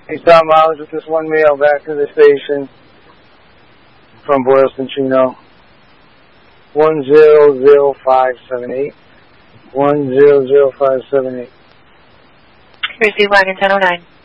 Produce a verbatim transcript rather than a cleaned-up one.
Hey, Tom Miles with this one mail back to the station from Boylston, Chino. one zero zero five seven eight. one zero zero five seven eight. Receive wagon ten oh nine.